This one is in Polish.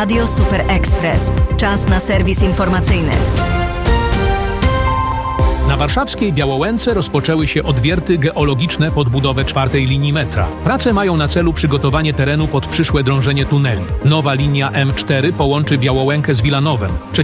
Radio Super Express. Czas na serwis informacyjny. Na warszawskiej Białołęce rozpoczęły się odwierty geologiczne pod budowę 4. linii metra. Prace mają na celu przygotowanie terenu pod przyszłe drążenie tuneli. Nowa linia M4 połączy Białołękę z Wilanowem.